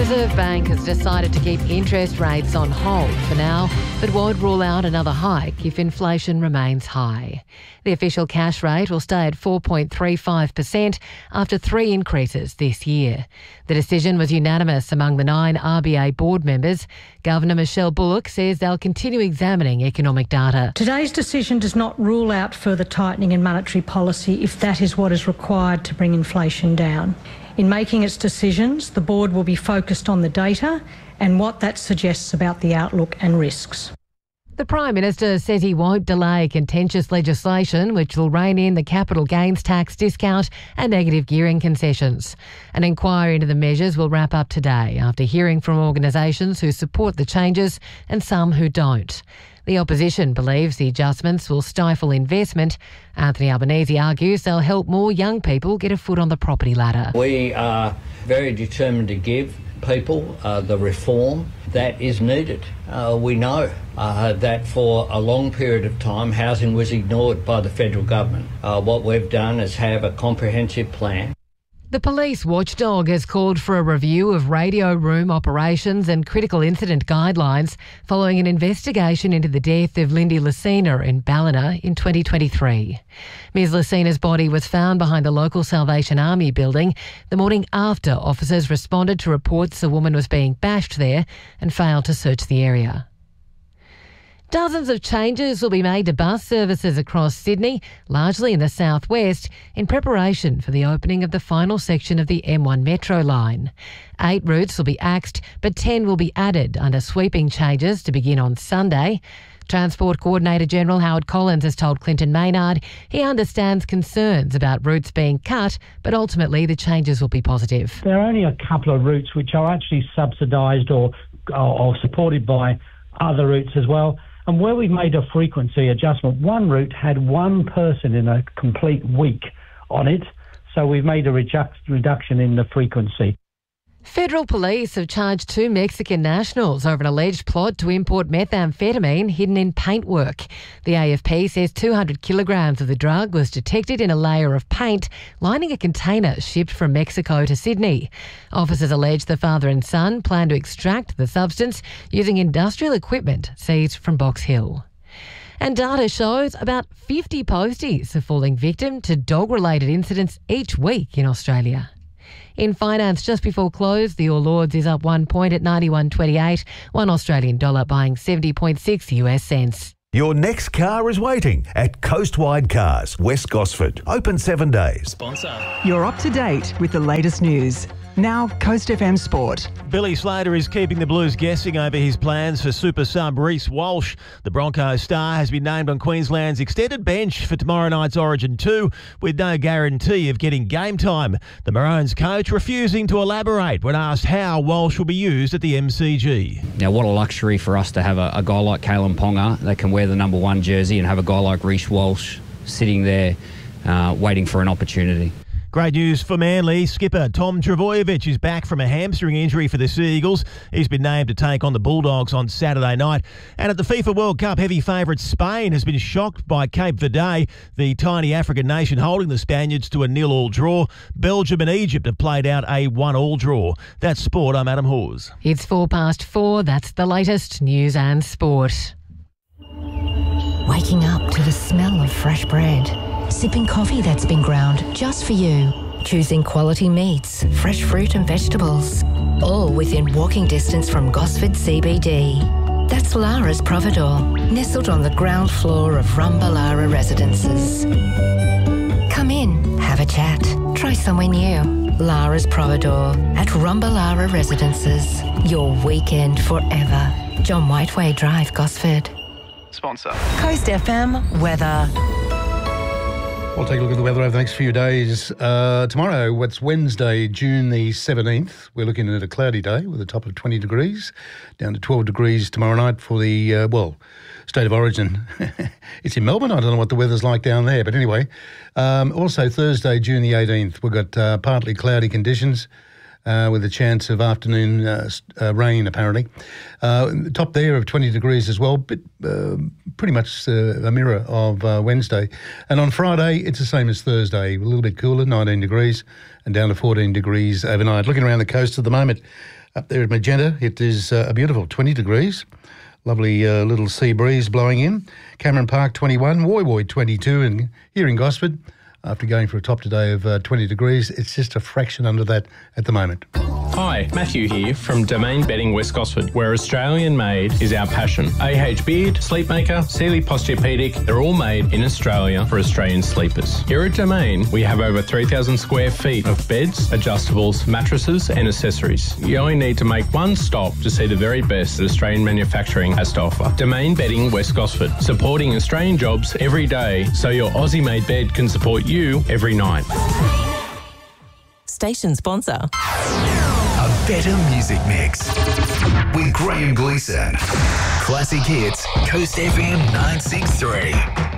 Reserve Bank has decided to keep interest rates on hold for now, but won't rule out another hike if inflation remains high. The official cash rate will stay at 4.35% after 3 increases this year. The decision was unanimous among the 9 RBA board members. Governor Michelle Bullock says they'll continue examining economic data. Today's decision does not rule out further tightening in monetary policy if that is what is required to bring inflation down. In making its decisions, the board will be focused on the data and what that suggests about the outlook and risks. The Prime Minister says he won't delay contentious legislation which will rein in the capital gains tax discount and negative gearing concessions. An inquiry into the measures will wrap up today after hearing from organisations who support the changes and some who don't. The opposition believes the adjustments will stifle investment. Anthony Albanese argues they'll help more young people get a foot on the property ladder. We are very determined to give people the reform that is needed. We know that for a long period of time housing was ignored by the federal government. What we've done is have a comprehensive plan. The police watchdog has called for a review of radio room operations and critical incident guidelines following an investigation into the death of Lindy Lucena in Ballina in 2023. Ms Lucena's body was found behind the local Salvation Army building the morning after officers responded to reports a woman was being bashed there and failed to search the area. Dozens of changes will be made to bus services across Sydney, largely in the southwest, in preparation for the opening of the final section of the M1 Metro line. 8 routes will be axed, but 10 will be added under sweeping changes to begin on Sunday. Transport Coordinator General Howard Collins has told Clinton Maynard he understands concerns about routes being cut, but ultimately the changes will be positive. There are only a couple of routes which are actually subsidised or supported by other routes as well. And where we've made a frequency adjustment, one route had one person in a complete week on it, so we've made a reduction in the frequency. Federal police have charged 2 Mexican nationals over an alleged plot to import methamphetamine hidden in paintwork. The AFP says 200 kilograms of the drug was detected in a layer of paint lining a container shipped from Mexico to Sydney. Officers allege the father and son plan to extract the substance using industrial equipment seized from Box Hill. And data shows about 50 posties are falling victim to dog-related incidents each week in Australia. In finance, just before close, the All Ords is up 1 point at 91.28, $1 Australian dollar buying 70.6 US cents. Your next car is waiting at Coastwide Cars, West Gosford. Open 7 days. Sponsor. You're up to date with the latest news. Now, Coast FM Sport. Billy Slater is keeping the Blues guessing over his plans for super sub Reece Walsh. The Broncos star has been named on Queensland's extended bench for tomorrow night's Origin 2 with no guarantee of getting game time. The Maroons coach refusing to elaborate when asked how Walsh will be used at the MCG. Now, what a luxury for us to have a guy like Kalen Ponga that can wear the number 1 jersey and have a guy like Reece Walsh sitting there waiting for an opportunity. Great news for Manly. Skipper Tom Trbojevic is back from a hamstring injury for the Sea Eagles. He's been named to take on the Bulldogs on Saturday night. And at the FIFA World Cup, heavy favourite Spain has been shocked by Cape Verde, the tiny African nation holding the Spaniards to a 0-0 draw. Belgium and Egypt have played out a 1-1 draw. That's sport. I'm Adam Hawes. It's 4:04. That's the latest news and sport. Waking up to the smell of fresh bread. Sipping coffee that's been ground just for you. Choosing quality meats, fresh fruit and vegetables. All within walking distance from Gosford CBD. That's Lara's Providore, nestled on the ground floor of Rumbalara Residences. Come in, have a chat, try somewhere new. Lara's Providore at Rumbalara Residences. Your weekend forever. John Whiteway Drive, Gosford. Sponsor. Coast FM weather. We'll take a look at the weather over the next few days. Tomorrow, it's Wednesday, June the 17th. We're looking at a cloudy day with a top of 20 degrees, down to 12 degrees tomorrow night for the, State of Origin. It's in Melbourne. I don't know what the weather's like down there. But anyway, also Thursday, June the 18th, we've got partly cloudy conditions with a chance of afternoon rain, apparently. Top there of 20 degrees as well, but pretty much a mirror of Wednesday. And on Friday, it's the same as Thursday, a little bit cooler, 19 degrees, and down to 14 degrees overnight. Looking around the coast at the moment, Up there at Magenta, it is a beautiful 20 degrees. Lovely little sea breeze blowing in. Cameron Park, 21. Woy Woy, 22. And here in Gosford, after going for a top today of 20 degrees, it's just a fraction under that at the moment. Hi, Matthew here from Domain Bedding West Gosford, where Australian made is our passion. AH Beard, Sleepmaker, Sealy Posturepedic, they're all made in Australia for Australian sleepers. Here at Domain, we have over 3,000 square feet of beds, adjustables, mattresses and accessories. You only need to make one stop to see the very best that Australian manufacturing has to offer. Domain Bedding West Gosford, supporting Australian jobs every day so your Aussie-made bed can support you every night. Station sponsor. A better music mix with Graham Gleeson. Classic hits, Coast FM 963.